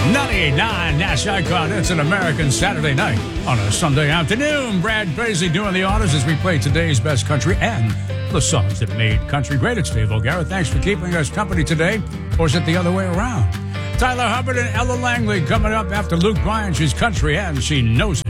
99 Nash Icon. It's an American Saturday night on a Sunday afternoon. Brad Paisley doing the honors as we play today's best country and the songs that made country great. It's Dave O'Gara. Thanks for keeping us company today. Or is it the other way around? Tyler Hubbard and Ella Langley coming up after Luke Bryan. She's country and she knows it.